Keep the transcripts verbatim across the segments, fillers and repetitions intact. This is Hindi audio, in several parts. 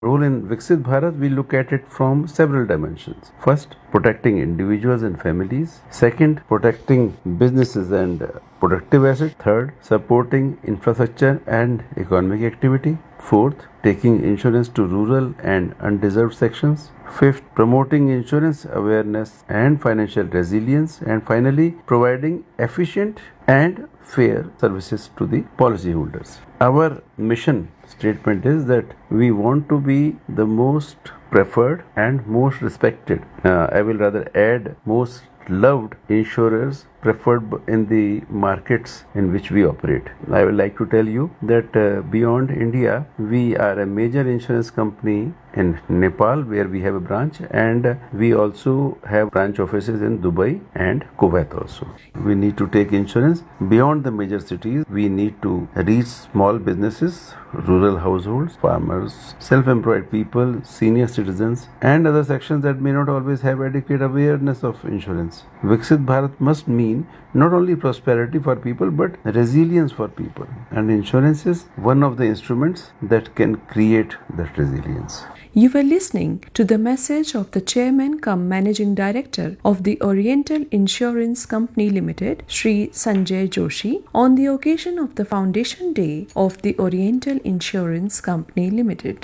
Role in Viksit Bharat, we look at it from several dimensions. First, protecting individuals and families. Second, protecting businesses and uh, productive assets. Third, supporting infrastructure and economic activity. Fourth, taking insurance to rural and undeserved sections. Fifth, promoting insurance awareness and financial resilience. And finally, providing efficient and fair services to the policyholders. Our mission statement is that we want to be the most preferred and most respected. Uh, I will rather add most loved insurers preferred in the markets in which we operate. I would like to tell you that uh, beyond India, we are a major insurance company in Nepal where we have a branch, and we also have branch offices in Dubai and Kuwait also. We need to take insurance beyond the major cities. We need to reach small businesses, rural households, farmers, self-employed people, senior citizens, and other sections that may not always have adequate awareness of insurance. Viksit Bharat must mean not only prosperity for people but resilience for people, and insurance is one of the instruments that can create that resilience. You were listening to the message of the Chairman cum Managing Director of the Oriental Insurance Company Limited, Shri Sanjay Joshi, on the occasion of the Foundation Day of the Oriental Insurance Company Limited.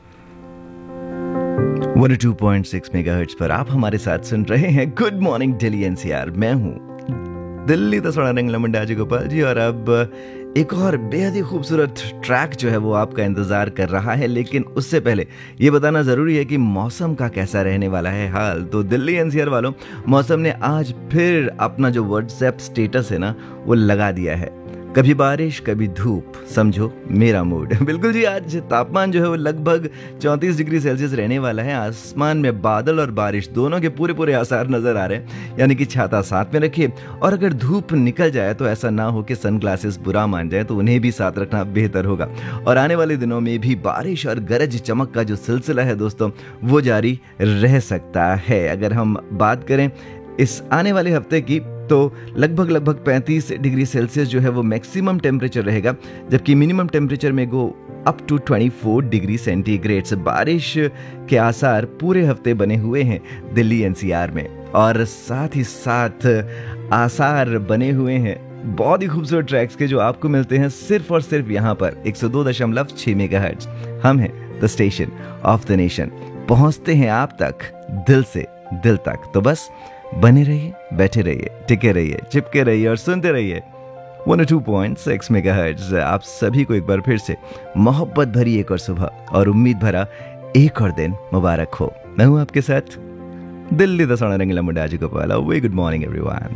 One O two point six megahertz पर आप हमारे साथ सुन रहे हैं गुड मॉर्निंग दिल्ली एनसीआर। मैं हूं दिल्ली दसवाड़ा रंगला मंडा जी गोपाल जी, और अब एक और बेहद ही खूबसूरत ट्रैक जो है वो आपका इंतजार कर रहा है। लेकिन उससे पहले ये बताना ज़रूरी है कि मौसम का कैसा रहने वाला है हाल। तो दिल्ली एनसीआर वालों, मौसम ने आज फिर अपना जो व्हाट्सएप स्टेटस है ना वो लगा दिया है, कभी बारिश कभी धूप, समझो मेरा मूड। बिल्कुल जी, आज तापमान जो है वो लगभग चौंतीस डिग्री सेल्सियस रहने वाला है। आसमान में बादल और बारिश दोनों के पूरे पूरे आसार नजर आ रहे हैं, यानी कि छाता साथ में रखिए, और अगर धूप निकल जाए तो ऐसा ना हो कि सनग्लासेस बुरा मान जाए, तो उन्हें भी साथ रखना बेहतर होगा। और आने वाले दिनों में भी बारिश और गरज चमक का जो सिलसिला है दोस्तों वो जारी रह सकता है। अगर हम बात करें इस आने वाले हफ्ते की, तो लगभग लगभग पैंतीस डिग्री सेल्सियस जो है वो मैक्सिमम टेम्परेचर रहेगा, जबकि मिनिमम टेम्परेचर में गो अप टू चौबीस डिग्री सेंटीग्रेड से बारिश के आसार पूरे हफ्ते बने हुए हैं दिल्ली एनसीआर में। और साथ ही साथ आसार बने हुए हैं बहुत ही खूबसूरत ट्रैक्स के, जो आपको मिलते हैं सिर्फ और सिर्फ यहाँ पर एक सौ दो दशमलव छह मेगाहर्ट्ज। हम हैं the station of the nation, पहुँचते हैं आप तक दिल से दिल तक। तो बस बने रहिए, बैठे रहिए, टिके रहिए, चिपके रहिए और सुनते रहिए one O two point six megahertz. आप सभी को एक बार फिर से मोहब्बत भरी एक और सुबह और उम्मीद भरा एक और दिन मुबारक हो। मैं हूं आपके साथ दिल्ली दसवाड़ा रंगीला मुंडा जी गोपाल। वे good morning everyone.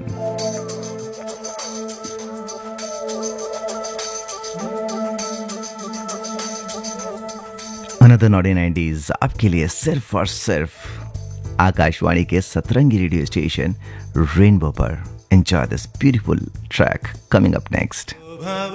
Another naughty nineties आपके लिए सिर्फ और सिर्फ आकाशवाणी के सतरंगी रेडियो स्टेशन रेनबो पर। Enjoy this beautiful track coming up next.